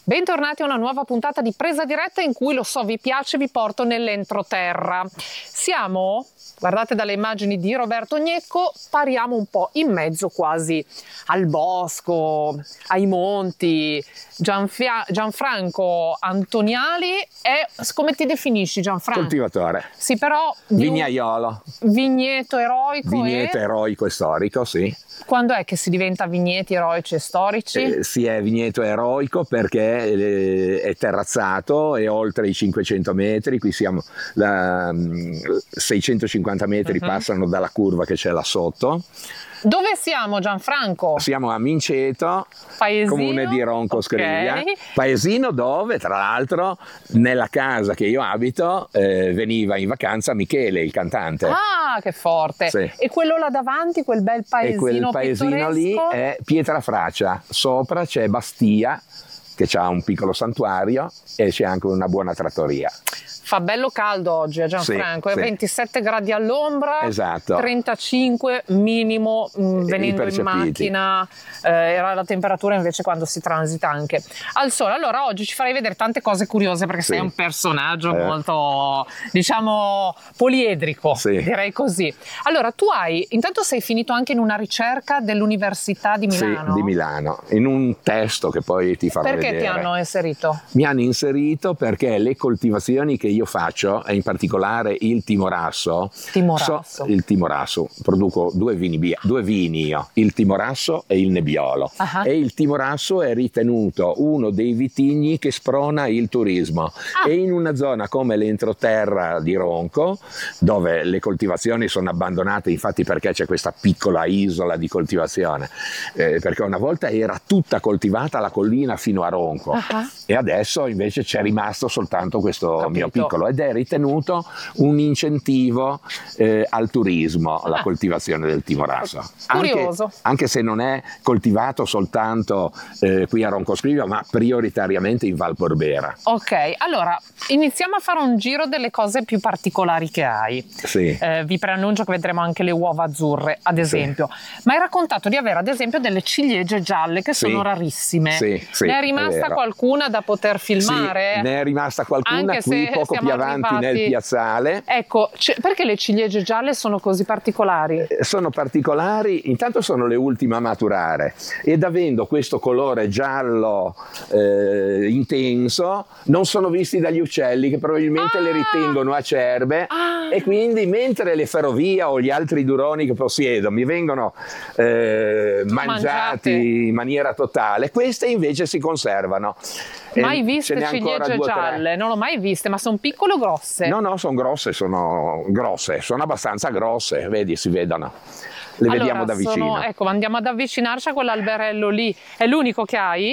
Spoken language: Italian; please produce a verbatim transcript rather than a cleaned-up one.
Bentornati a una nuova puntata di Presa Diretta in cui, lo so, vi piace, vi porto nell'entroterra. Siamo, guardate dalle immagini di Roberto Gnecco, pariamo un po' in mezzo quasi al bosco, ai monti. Gianfia Gianfranco Antoniali è, come ti definisci Gianfranco? Coltivatore. Sì, però... Vignaiolo. Vigneto eroico. Vigneto e... eroico e storico, sì. Quando è che si diventa vigneti eroici e storici? Eh, si è vigneto eroico perché eh, è terrazzato e oltre i cinquecento metri, qui siamo la, seicentocinquanta metri uh-huh. passano dalla curva che c'è là sotto. Dove siamo, Gianfranco? Siamo a Minceto, paesino, comune di Ronco Scrivia, okay. Paesino dove, tra l'altro, nella casa che io abito eh, veniva in vacanza Michele, il cantante. Ah, che forte! Sì. E quello là davanti, quel bel paesino E quel paesino pittoresco? lì è Pietrafracia, sopra c'è Bastia, che ha un piccolo santuario, e c'è anche una buona trattoria. Fa bello caldo oggi a Gianfranco, sì, è sì. ventisette gradi all'ombra, esatto. trentacinque minimo mh, venendo in macchina, eh, era la temperatura invece quando si transita anche al sole. Allora oggi ci farai vedere tante cose curiose perché sì. sei un personaggio eh. molto, diciamo, poliedrico, sì. direi così. Allora tu hai, intanto sei finito anche in una ricerca dell'Università di Milano? Sì, di Milano, in un testo che poi ti farò perché vedere. Perché ti hanno inserito? Mi hanno inserito perché le coltivazioni che io faccio, e in particolare il timorasso, timorasso. So, il timorasso, produco due vini, due vini io, il timorasso e il nebbiolo. Uh-huh. E il timorasso è ritenuto uno dei vitigni che sprona il turismo. Ah. E in una zona come l'entroterra di Ronco, dove le coltivazioni sono abbandonate, infatti perché c'è questa piccola isola di coltivazione, eh, perché una volta era tutta coltivata la collina fino a Ronco, uh-huh. e adesso invece c'è rimasto soltanto questo Capito. mio piccolo, ed è ritenuto un incentivo eh, al turismo, la ah. coltivazione del timorasso. Curioso. Anche, anche se non è coltivato soltanto eh, qui a Ronco Scrivia, ma prioritariamente in Val Borbera. Ok, allora iniziamo a fare un giro delle cose più particolari che hai. Sì. Eh, vi preannuncio che vedremo anche le uova azzurre, ad esempio. Sì. Ma hai raccontato di avere ad esempio delle ciliegie gialle che sì. sono rarissime. Sì, sì, ne è rimasta è qualcuna da poter filmare? Sì, ne è rimasta qualcuna anche qui se poco più avanti arrivati... nel piazzale. Ecco, perché le ciliegie gialle sono così particolari? Eh, sono particolari, intanto sono le ultime a maturare ed avendo questo colore giallo eh, intenso non sono visti dagli uccelli che probabilmente ah! le ritengono acerbe ah! e quindi mentre le ferrovie o gli altri duroni che possiedo mi vengono eh, mangiati in maniera totale, queste invece si conservano. Mai viste ciliegie gialle? Non l'ho mai viste, ma sono piccole o grosse? No, no, sono grosse, sono grosse, sono abbastanza grosse, vedi, si vedono. Le allora, vediamo da vicino. Sono, ecco, andiamo ad avvicinarci a quell'alberello lì. È l'unico che hai?